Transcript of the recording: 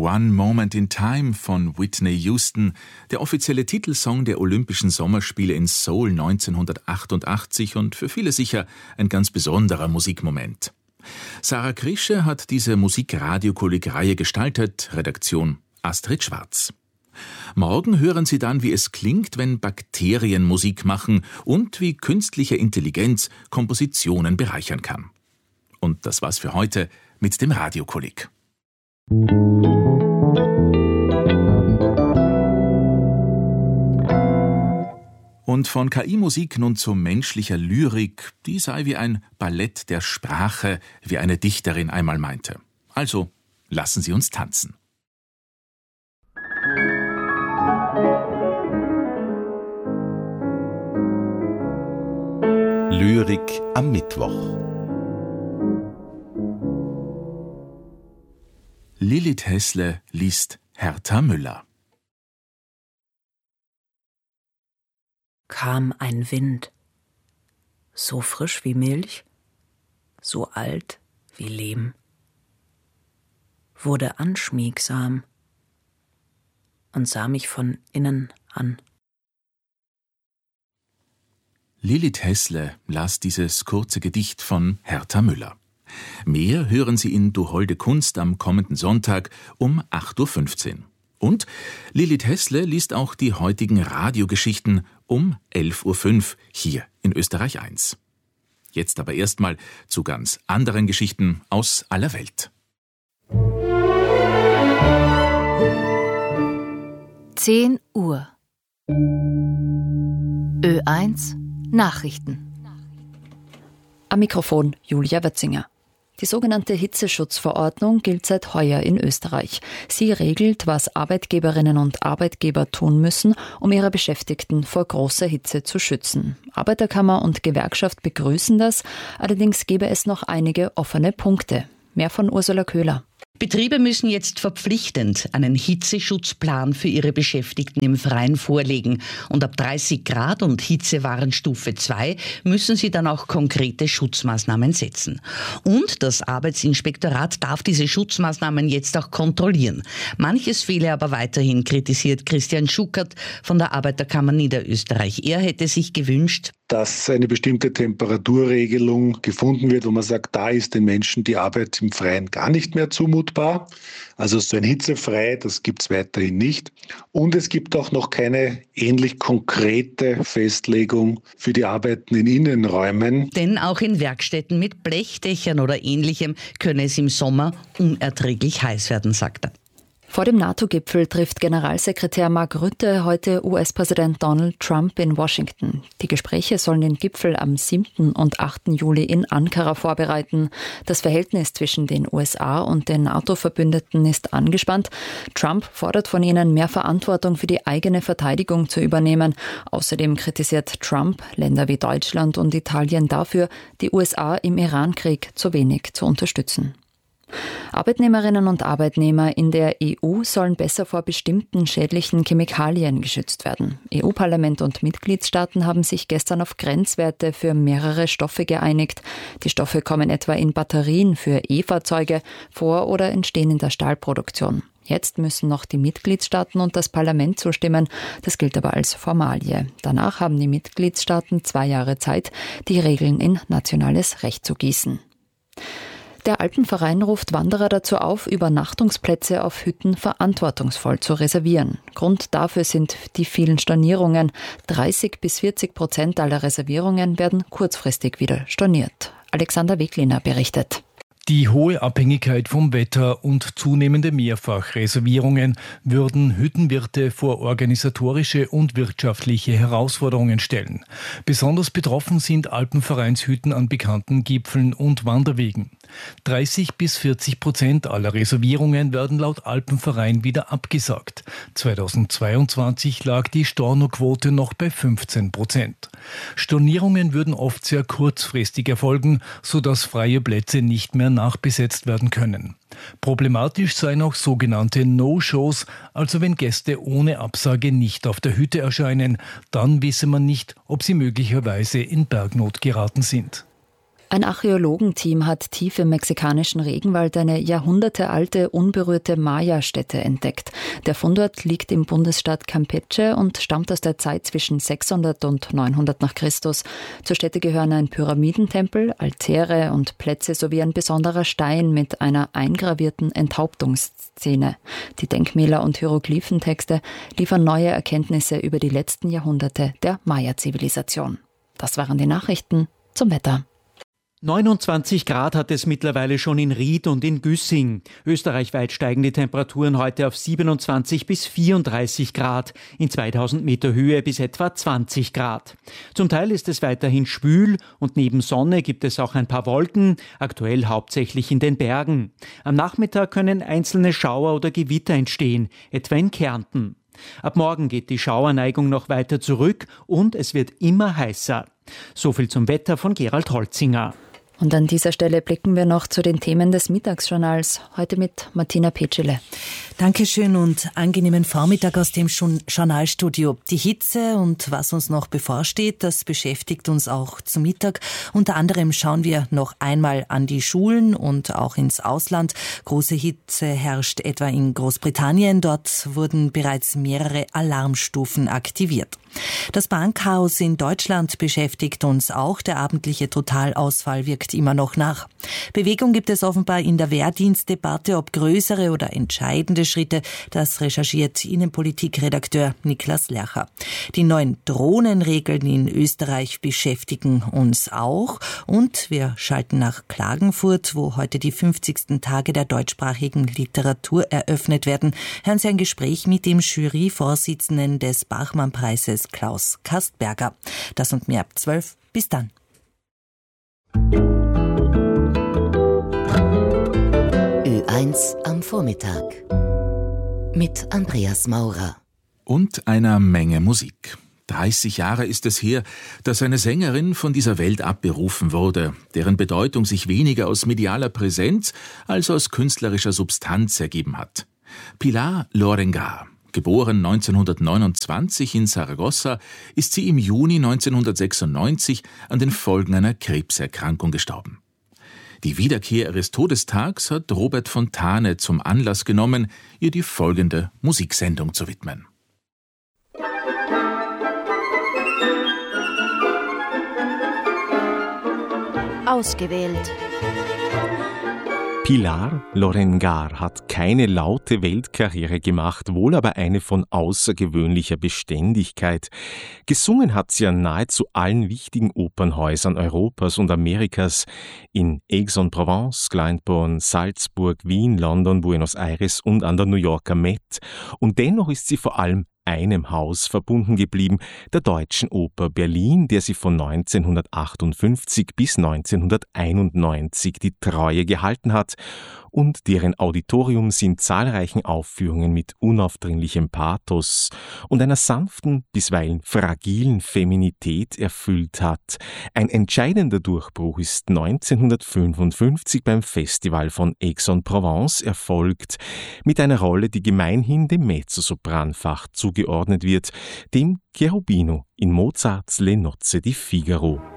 One Moment in Time von Whitney Houston, der offizielle Titelsong der Olympischen Sommerspiele in Seoul 1988 und für viele sicher ein ganz besonderer Musikmoment. Sarah Krische hat diese Musikradiokolleg-Reihe gestaltet, Redaktion Astrid Schwarz. Morgen hören Sie dann, wie es klingt, wenn Bakterien Musik machen und wie künstliche Intelligenz Kompositionen bereichern kann. Und das war's für heute mit dem Radiokolleg. Und von KI-Musik nun zu menschlicher Lyrik, die sei wie ein Ballett der Sprache, wie eine Dichterin einmal meinte. Also, lassen Sie uns tanzen. Lyrik am Mittwoch. Lilith Hässle liest Hertha Müller. Kam ein Wind, so frisch wie Milch, so alt wie Lehm, wurde anschmiegsam und sah mich von innen an. Lilith Hässle las dieses kurze Gedicht von Hertha Müller. Mehr hören Sie in Du holde Kunst am kommenden Sonntag um 8.15 Uhr. Und Lilith Hässle liest auch die heutigen Radiogeschichten um 11.05 Uhr hier in Österreich 1. Jetzt aber erstmal zu ganz anderen Geschichten aus aller Welt. 10 Uhr. Ö1 Nachrichten. Am Mikrofon Julia Wötzinger. Die sogenannte Hitzeschutzverordnung gilt seit heuer in Österreich. Sie regelt, was Arbeitgeberinnen und Arbeitgeber tun müssen, um ihre Beschäftigten vor großer Hitze zu schützen. Arbeiterkammer und Gewerkschaft begrüßen das, allerdings gäbe es noch einige offene Punkte. Mehr von Ursula Köhler. Betriebe müssen jetzt verpflichtend einen Hitzeschutzplan für ihre Beschäftigten im Freien vorlegen. Und ab 30 Grad und Hitzewarnstufe 2 müssen sie dann auch konkrete Schutzmaßnahmen setzen. Und das Arbeitsinspektorat darf diese Schutzmaßnahmen jetzt auch kontrollieren. Manches fehle aber weiterhin, kritisiert Christian Schuckert von der Arbeiterkammer Niederösterreich. Er hätte sich gewünscht, dass eine bestimmte Temperaturregelung gefunden wird, wo man sagt, da ist den Menschen die Arbeit im Freien gar nicht mehr zumutbar. Also so ein hitzefrei, das gibt es weiterhin nicht. Und es gibt auch noch keine ähnlich konkrete Festlegung für die Arbeiten in Innenräumen. Denn auch in Werkstätten mit Blechdächern oder Ähnlichem könne es im Sommer unerträglich heiß werden, sagt er. Vor dem NATO-Gipfel trifft Generalsekretär Mark Rutte heute US-Präsident Donald Trump in Washington. Die Gespräche sollen den Gipfel am 7. und 8. Juli in Ankara vorbereiten. Das Verhältnis zwischen den USA und den NATO-Verbündeten ist angespannt. Trump fordert von ihnen, mehr Verantwortung für die eigene Verteidigung zu übernehmen. Außerdem kritisiert Trump Länder wie Deutschland und Italien dafür, die USA im Iran-Krieg zu wenig zu unterstützen. Arbeitnehmerinnen und Arbeitnehmer in der EU sollen besser vor bestimmten schädlichen Chemikalien geschützt werden. EU-Parlament und Mitgliedstaaten haben sich gestern auf Grenzwerte für mehrere Stoffe geeinigt. Die Stoffe kommen etwa in Batterien für E-Fahrzeuge vor oder entstehen in der Stahlproduktion. Jetzt müssen noch die Mitgliedstaaten und das Parlament zustimmen. Das gilt aber als Formalie. Danach haben die Mitgliedstaaten 2 Jahre Zeit, die Regeln in nationales Recht zu gießen. Der Alpenverein ruft Wanderer dazu auf, Übernachtungsplätze auf Hütten verantwortungsvoll zu reservieren. Grund dafür sind die vielen Stornierungen. 30-40% aller Reservierungen werden kurzfristig wieder storniert. Alexander Wegliner berichtet. Die hohe Abhängigkeit vom Wetter und zunehmende Mehrfachreservierungen würden Hüttenwirte vor organisatorische und wirtschaftliche Herausforderungen stellen. Besonders betroffen sind Alpenvereinshütten an bekannten Gipfeln und Wanderwegen. 30-40% aller Reservierungen werden laut Alpenverein wieder abgesagt. 2022 lag die Stornoquote noch bei 15%. Stornierungen würden oft sehr kurzfristig erfolgen, sodass freie Plätze nicht mehr nachbesetzt werden können. Problematisch seien auch sogenannte No-Shows, also wenn Gäste ohne Absage nicht auf der Hütte erscheinen, dann wisse man nicht, ob sie möglicherweise in Bergnot geraten sind. Ein Archäologenteam hat tief im mexikanischen Regenwald eine jahrhundertealte, unberührte Maya-Stätte entdeckt. Der Fundort liegt im Bundesstaat Campeche und stammt aus der Zeit zwischen 600 und 900 nach Christus. Zur Stätte gehören ein Pyramidentempel, Altäre und Plätze sowie ein besonderer Stein mit einer eingravierten Enthauptungsszene. Die Denkmäler und Hieroglyphentexte liefern neue Erkenntnisse über die letzten Jahrhunderte der Maya-Zivilisation. Das waren die Nachrichten zum Wetter. 29 Grad hat es mittlerweile schon in Ried und in Güssing. Österreichweit steigen die Temperaturen heute auf 27 bis 34 Grad, in 2000 Meter Höhe bis etwa 20 Grad. Zum Teil ist es weiterhin schwül und neben Sonne gibt es auch ein paar Wolken, aktuell hauptsächlich in den Bergen. Am Nachmittag können einzelne Schauer oder Gewitter entstehen, etwa in Kärnten. Ab morgen geht die Schauerneigung noch weiter zurück und es wird immer heißer. So viel zum Wetter von Gerald Holzinger. Und an dieser Stelle blicken wir noch zu den Themen des Mittagsjournals. Heute mit Martina Petschele. Dankeschön und angenehmen Vormittag aus dem Journalstudio. Die Hitze und was uns noch bevorsteht, das beschäftigt uns auch zu Mittag. Unter anderem schauen wir noch einmal an die Schulen und auch ins Ausland. Große Hitze herrscht etwa in Großbritannien. Dort wurden bereits mehrere Alarmstufen aktiviert. Das Bahnchaos in Deutschland beschäftigt uns auch. Der abendliche Totalausfall wirkt immer noch nach. Bewegung gibt es offenbar in der Wehrdienstdebatte, ob größere oder entscheidende Schritte. Das recherchiert Innenpolitikredakteur Niklas Lercher. Die neuen Drohnenregeln in Österreich beschäftigen uns auch. Und wir schalten nach Klagenfurt, wo heute die 50. Tage der deutschsprachigen Literatur eröffnet werden. Hören Sie ein Gespräch mit dem Juryvorsitzenden des Bachmann-Preises, Klaus Kastberger. Das und mehr ab 12. Bis dann. Ö1 am Vormittag mit Andreas Maurer. Und einer Menge Musik. 30 Jahre ist es her, dass eine Sängerin von dieser Welt abberufen wurde, deren Bedeutung sich weniger aus medialer Präsenz als aus künstlerischer Substanz ergeben hat. Pilar Lorengar. Geboren 1929 in Saragossa, ist sie im Juni 1996 an den Folgen einer Krebserkrankung gestorben. Die Wiederkehr ihres Todestags hat Robert Fontane zum Anlass genommen, ihr die folgende Musiksendung zu widmen. Ausgewählt. Pilar Lorengar hat keine laute Weltkarriere gemacht, wohl aber eine von außergewöhnlicher Beständigkeit. Gesungen hat sie an nahezu allen wichtigen Opernhäusern Europas und Amerikas, in Aix-en-Provence, Glyndebourne, Salzburg, Wien, London, Buenos Aires und an der New Yorker Met. Und dennoch ist sie vor allem einem Haus verbunden geblieben, der Deutschen Oper Berlin, der sie von 1958 bis 1991 die Treue gehalten hat und deren Auditorium sie in zahlreichen Aufführungen mit unaufdringlichem Pathos und einer sanften, bisweilen fragilen Feminität erfüllt hat. Ein entscheidender Durchbruch ist 1955 beim Festival von Aix-en-Provence erfolgt, mit einer Rolle, die gemeinhin dem Mezzosopranfach zugeordnet wird, dem Cherubino in Mozarts Le Nozze di Figaro.